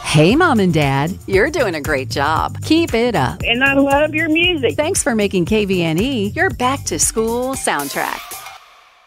Hey, Mom and Dad, you're doing a great job. Keep it up. And I love your music. Thanks for making KVNE your back to school soundtrack.